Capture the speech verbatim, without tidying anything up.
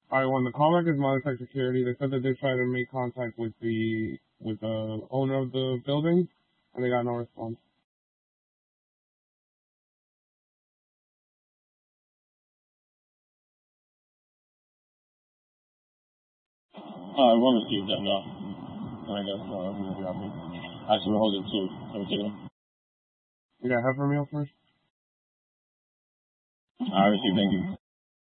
Alright, when the callback is monitored security, they said that they tried to make contact with the with the owner of the building, and they got no response. Uh, I won't receive that, no. I guess, uh, we will be happy. Actually, we're holding two. Can we take them? You got heifer meal first? I received, thank you.